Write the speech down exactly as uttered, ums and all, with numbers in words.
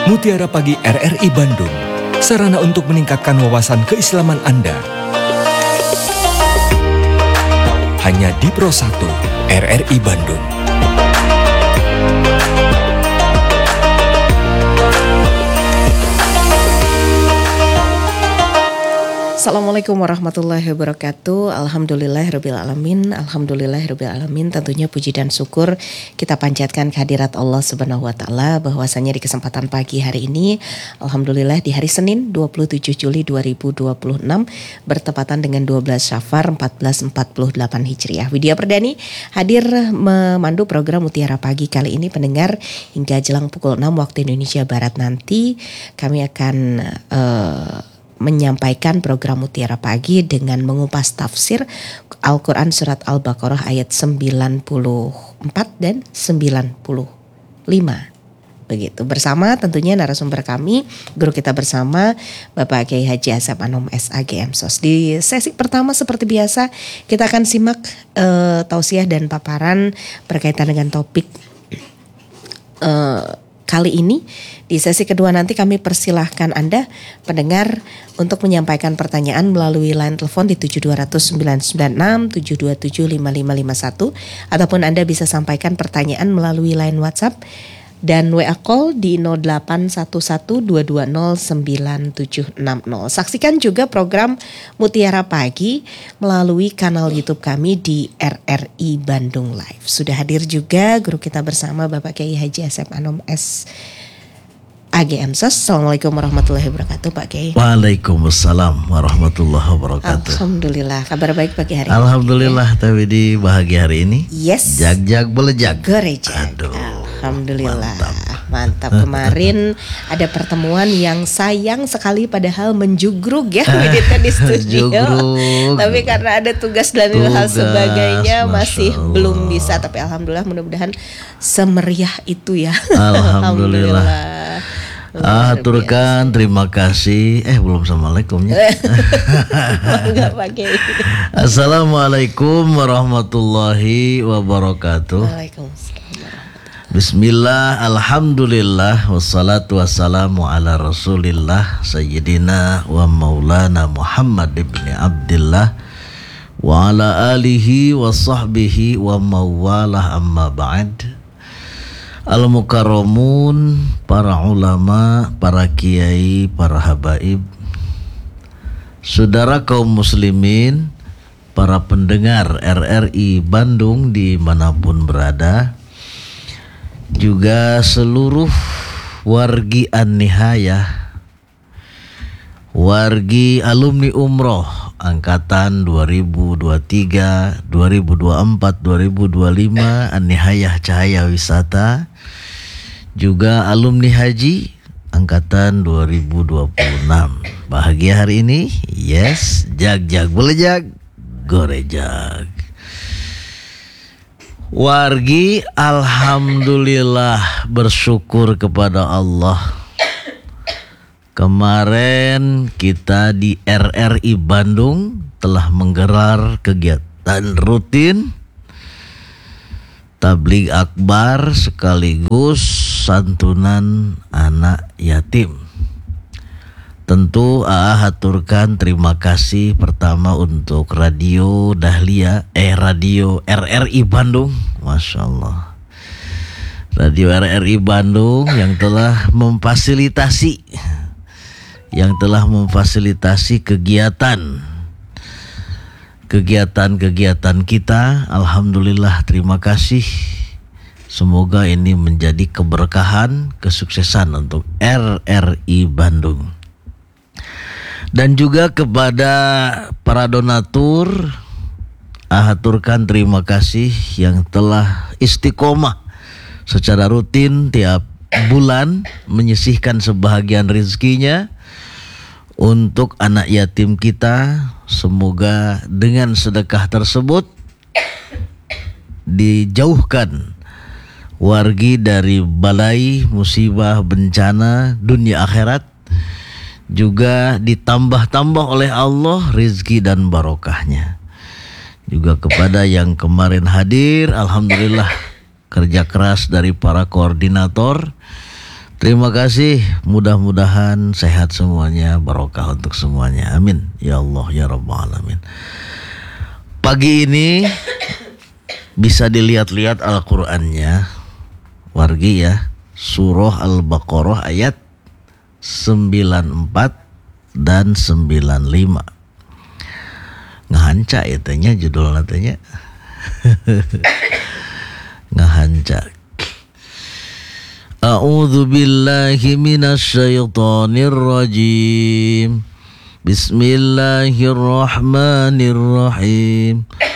Mutiara Pagi R R I Bandung, sarana untuk meningkatkan wawasan keislaman Anda. Hanya di Pro satu R R I Bandung. Assalamualaikum warahmatullahi wabarakatuh. Alhamdulillahirabbil alamin. Alhamdulillahirabbil alamin. Tentunya puji dan syukur kita panjatkan kehadirat Allah Subhanahu wa taala bahwasanya di kesempatan pagi hari ini alhamdulillah di hari Senin dua puluh tujuh Juli dua ribu dua puluh enam bertepatan dengan dua belas Syafar seribu empat ratus empat puluh delapan Hijriah. Widya Perdani hadir memandu program Mutiara Pagi kali ini pendengar hingga jelang pukul enam waktu Indonesia Barat nanti kami akan uh, menyampaikan program Mutiara Pagi dengan mengupas tafsir Al-Quran Surat Al-Baqarah ayat sembilan puluh empat dan sembilan puluh lima. Begitu, bersama tentunya narasumber kami, guru kita bersama Bapak Kiai Haji Asep Anom S A G M Sos. Di sesi pertama seperti biasa kita akan simak uh, tausiah dan paparan berkaitan dengan topik uh, kali ini. Di sesi kedua nanti kami persilahkan Anda pendengar untuk menyampaikan pertanyaan melalui line telepon di tujuh dua nol nol sembilan sembilan enam tujuh dua tujuh lima lima lima satu ataupun Anda bisa sampaikan pertanyaan melalui line WhatsApp dan W A call di nol delapan satu satu dua dua nol sembilan tujuh enam nol. Saksikan juga program Mutiara Pagi melalui kanal YouTube kami di R R I Bandung Live. Sudah hadir juga guru kita bersama Bapak Kiai Haji Asep Anom S A G M Sos. Assalamualaikum warahmatullahi wabarakatuh Pak Kiai. Waalaikumsalam warahmatullahi wabarakatuh. Alhamdulillah, kabar baik pagi hari Alhamdulillah, ini. Tapi di bahagia hari ini yes. Jag-jag belejag. Gerejag. Aduh, Alhamdulillah. Mantap. Mantap. Kemarin ada pertemuan yang sayang sekali padahal menjugrug ya kita di studio. Tapi karena ada tugas dan tugas, hal sebagainya masih Allah. Belum bisa. Tapi alhamdulillah mudah-mudahan semeriah itu ya. Alhamdulillah. Ah, aturkan terima kasih. Eh belum assalamualaikumnya. Enggak pakai. Assalamualaikum warahmatullahi wabarakatuh. Waalaikumsalam. Bismillah, alhamdulillah, wassalatu wassalamu ala rasulillah Sayyidina wa maulana Muhammad ibn Abdillah wa ala alihi wa sahbihi wa mawalah amma ba'd. Al-mukarramun, para ulama, para kiai, para habaib, saudara kaum muslimin, para pendengar R R I Bandung dimanapun berada, juga seluruh wargi An-Nihayah, wargi alumni umroh angkatan dua ribu dua puluh tiga, dua ribu dua puluh empat, dua ribu dua puluh lima An-Nihayah Cahaya Wisata, juga alumni haji angkatan dua ribu dua puluh enam. Bahagia hari ini? Yes, jag-jag belejag, gorejag. Wargi alhamdulillah bersyukur kepada Allah. Kemarin kita di R R I Bandung telah menggelar kegiatan rutin tabligh akbar sekaligus santunan anak yatim. Tentu A A haturkan terima kasih pertama untuk Radio Dahlia, eh Radio R R I Bandung, Masya Allah. Radio R R I Bandung yang telah memfasilitasi, yang telah memfasilitasi kegiatan, kegiatan-kegiatan kita. Alhamdulillah, terima kasih. Semoga ini menjadi keberkahan, kesuksesan untuk R R I Bandung. Dan juga kepada para donatur, aturkan terima kasih yang telah istiqomah secara rutin tiap bulan menyisihkan sebahagian rezekinya untuk anak yatim kita. Semoga dengan sedekah tersebut dijauhkan wargi dari balai musibah bencana dunia akhirat, juga ditambah-tambah oleh Allah rizki dan barokahnya. Juga kepada yang kemarin hadir, alhamdulillah kerja keras dari para koordinator Terima kasih, mudah-mudahan sehat semuanya, barokah untuk semuanya. Amin. Ya Allah ya Rabbal Alamin. Pagi ini bisa dilihat-lihat Al-Qur'annya, wargi ya. Surah Al-Baqarah ayat sembilan puluh empat dan sembilan puluh lima. Ngahanca itunya judul nantinya. Ngahanca. A'udzu billahi minasy syaithanir rajim. Bismillahirrahmanirrahim.